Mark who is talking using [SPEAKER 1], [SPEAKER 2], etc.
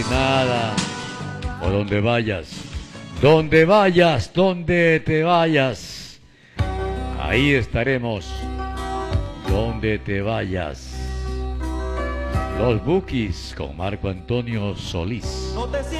[SPEAKER 1] Nada, o donde vayas, donde vayas, donde te vayas, ahí estaremos, donde te vayas. Los Bukis con Marco Antonio Solís.